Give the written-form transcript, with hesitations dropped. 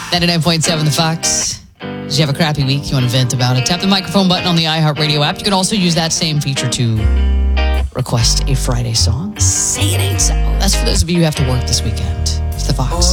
99.7 The Fox. Did you have a crappy week? You want to vent about it? Tap the microphone button on the iHeartRadio app. You can also use that same feature to request a Friday song. Say it ain't so. That's for those of you who have to work this weekend. It's The Fox.